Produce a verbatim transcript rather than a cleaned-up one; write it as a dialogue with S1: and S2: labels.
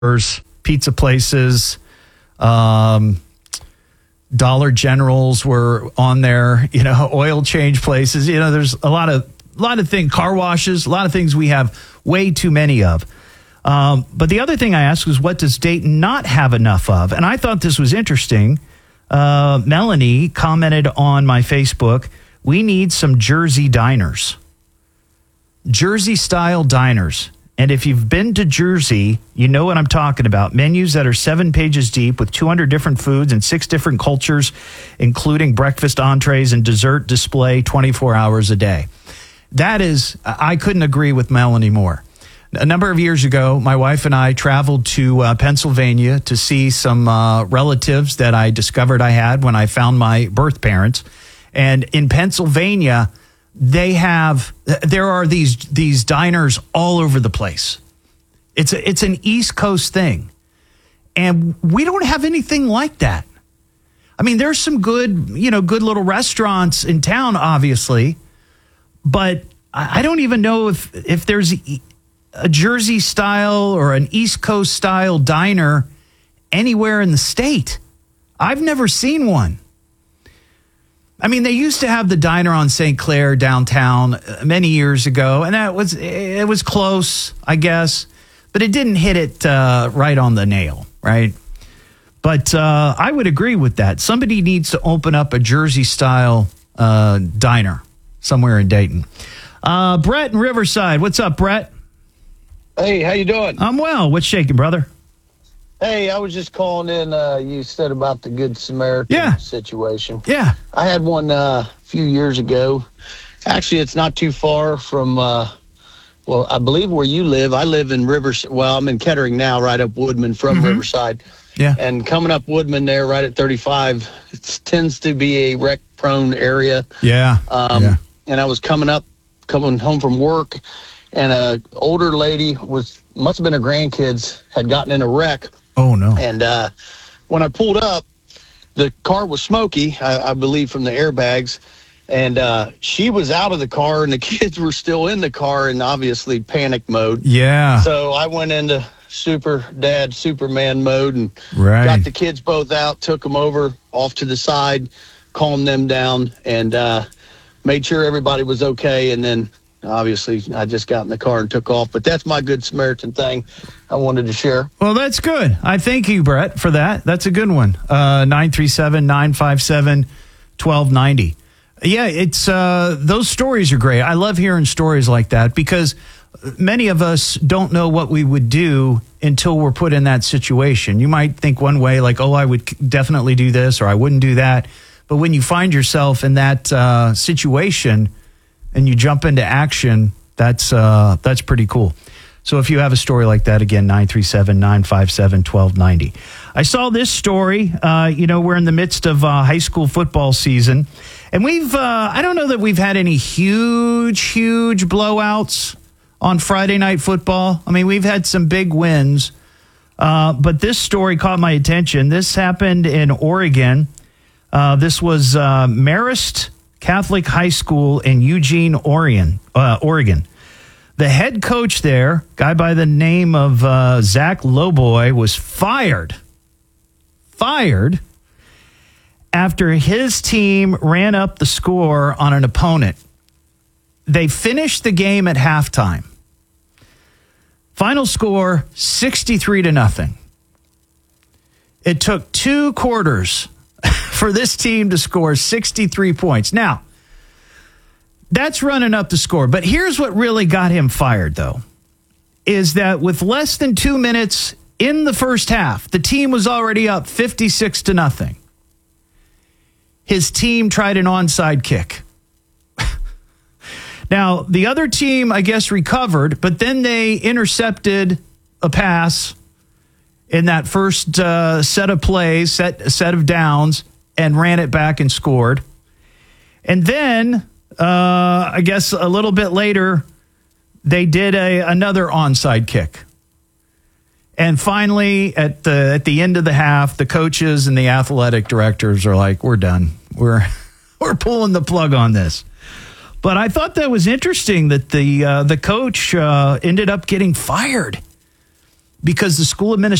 S1: pizza places, um, Dollar Generals were on there, you know, oil change places. You know, there's a lot of a lot of things, car washes, a lot of things we have way too many of. Um, but the other thing I asked was, what does Dayton not have enough of? And I thought this was interesting. Uh, Melanie commented on my Facebook, we need some Jersey diners. Jersey-style diners. And if you've been to Jersey, you know what I'm talking about. Menus that are seven pages deep with two hundred different foods and six different cultures, including breakfast, entrees, and dessert display twenty-four hours a day. That is, I couldn't agree with Melanie more. A number of years ago, my wife and I traveled to uh, Pennsylvania to see some uh, relatives that I discovered I had when I found my birth parents. And in Pennsylvania, they have, there are these these diners all over the place. It's a, it's an East Coast thing. And we don't have anything like that. I mean, there's some good, you know, good little restaurants in town, obviously. But I don't even know if, if there's a Jersey style or an East Coast style diner anywhere in the state. I've never seen one. I mean, they used to have the diner on Saint Clair downtown many years ago, and that was it was close, I guess, but it didn't hit it uh, right on the nail, right? But uh, I would agree with that. Somebody needs to open up a Jersey-style uh, diner somewhere in Dayton. Uh, Brett in Riverside. What's up, Brett?
S2: Hey, how you doing?
S1: I'm well. What's shaking, brother?
S2: Hey, I was just calling in. Uh, you said about the Good Samaritan
S1: yeah.
S2: situation.
S1: Yeah.
S2: I had one uh, a few years ago. Actually, it's not too far from, uh, well, I believe where you live. I live in Riverside. Well, I'm in Kettering now, right up Woodman from mm-hmm. Riverside.
S1: Yeah.
S2: And coming up Woodman there, right at thirty-five, it tends to be a wreck-prone area.
S1: Yeah.
S2: Um,
S1: yeah.
S2: And I was coming up, coming home from work, and an older lady was, must have been her grandkids, had gotten in a wreck.
S1: Oh, no.
S2: And uh, when I pulled up, the car was smoky, I, I believe, from the airbags. And uh, she was out of the car, and the kids were still in the car in obviously panic mode.
S1: Yeah.
S2: So I went into super dad, Superman mode and
S1: right.
S2: got the kids both out, took them over off to the side, calmed them down, and uh, made sure everybody was okay. And then obviously, I just got in the car and took off. But that's my Good Samaritan thing I wanted to share.
S1: Well, that's good. I thank you, Brett, for that. That's a good one. Uh, nine three seven, nine five seven, one two nine zero. Yeah, it's uh, those stories are great. I love hearing stories like that because many of us don't know what we would do until we're put in that situation. You might think one way, like, oh, I would definitely do this or I wouldn't do that. But when you find yourself in that uh, situation and you jump into action, that's uh, that's pretty cool. So if you have a story like that, again, nine three seven, nine five seven, one two nine zero. I saw this story. Uh, you know, we're in the midst of uh, high school football season. And we've, uh, I don't know that we've had any huge, huge blowouts on Friday Night Football. I mean, we've had some big wins. Uh, but this story caught my attention. This happened in Oregon. Uh, this was uh, Marist Catholic High School in Eugene, Oregon. Uh, Oregon. The head coach there, guy by the name of uh, Zach Loboy, was fired. Fired after his team ran up the score on an opponent. They finished the game at halftime. Final score, sixty-three to nothing. It took two quarters for this team to score sixty-three points. Now, that's running up the score. But here's what really got him fired, though, is that with less than two minutes in the first half, the team was already up fifty-six to nothing. His team tried an onside kick. Now, the other team, I guess, recovered, but then they intercepted a pass in that first uh, set of plays, set, set of downs, and ran it back and scored. And then, uh, I guess a little bit later, they did a another onside kick. And finally, at the at the end of the half, the coaches and the athletic directors are like, "We're done. We're we're pulling the plug on this." But I thought that was interesting that the uh, the coach uh, ended up getting fired because the school administration